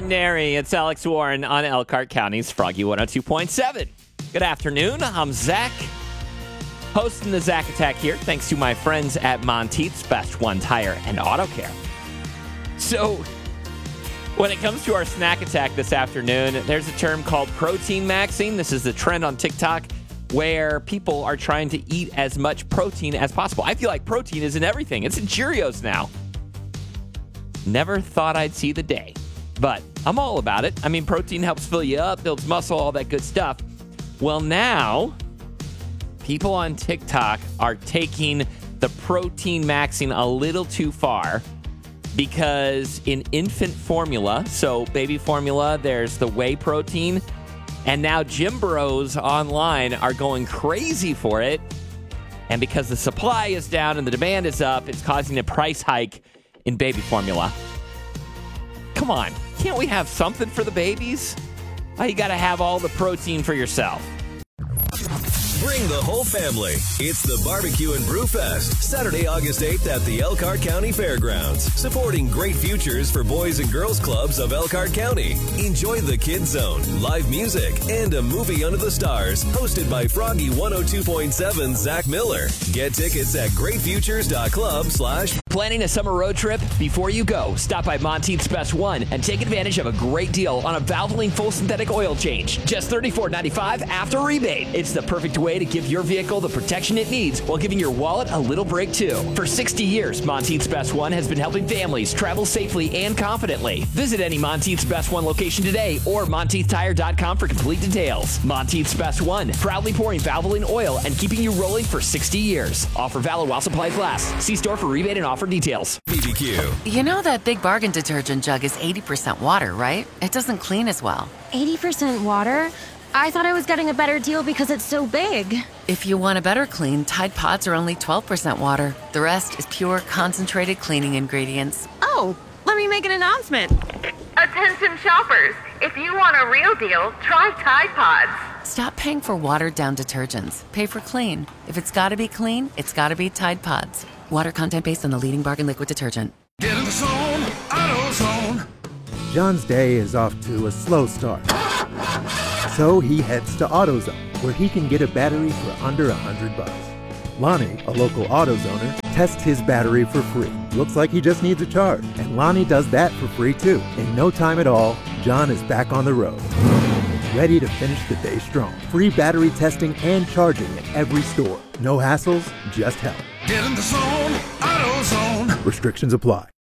extraordinary. It's Alex Warren on Elkhart County's Froggy 102.7. Good afternoon. I'm Zach, hosting the Zach Attack here, thanks to my friends at Monteith's Best One Tire and Auto Care. So, when it comes to our snack attack this afternoon, there's a term called protein maxing. This is the trend on TikTok where people are trying to eat as much protein as possible. I feel like protein is in everything. It's in Cheerios now. Never thought I'd see the day, but I'm all about it. I mean, protein helps fill you up, builds muscle, all that good stuff. Well, now, people on TikTok are taking the protein maxing a little too far because in infant formula, so baby formula, there's the whey protein, and now gym bros online are going crazy for it. And because the supply is down and the demand is up, it's causing a price hike in baby formula. Come on, can't we have something for the babies? Why you gotta have all the protein for yourself? Bring the whole family. It's the Barbecue and Brew Fest, Saturday, August 8th at the Elkhart County Fairgrounds, supporting great futures for boys and girls clubs of Elkhart County. Enjoy the Kids Zone, live music, and a movie under the stars, hosted by Froggy 102.7 Zach Miller. Get tickets at greatfutures.club/ Planning a summer road trip? Before you go, stop by Monteith's Best One and take advantage of a great deal on a Valvoline full synthetic oil change. Just $34.95 after rebate. It's the perfect way to give your vehicle the protection it needs while giving your wallet a little break too. For 60 years, Monteith's Best One has been helping families travel safely and confidently. Visit any Monteith's Best One location today or MonteithTire.com for complete details. Monteith's Best One, proudly pouring Valvoline oil and keeping you rolling for 60 years. Offer valid while supplies last. See store for rebate and offer details. BBQ. You know that Big Bargain detergent jug is 80% water, right? It doesn't clean as well. 80% water? I thought I was getting a better deal because it's so big. If you want a better clean, Tide Pods are only 12% water. The rest is pure, concentrated cleaning ingredients. Oh, let me make an announcement. Attention shoppers, if you want a real deal, try Tide Pods. Stop paying for watered-down detergents. Pay for clean. If it's gotta be clean, it's gotta be Tide Pods. Water content based on the leading bargain liquid detergent. Get in the zone, AutoZone. John's day is off to a slow start. So he heads to AutoZone, where he can get a battery for under $100. Lonnie, a local AutoZoner, tests his battery for free. Looks like he just needs a charge, and Lonnie does that for free too. In no time at all, John is back on the road, ready to finish the day strong. Free battery testing and charging at every store. No hassles, just help. Get in the zone, AutoZone. Restrictions apply.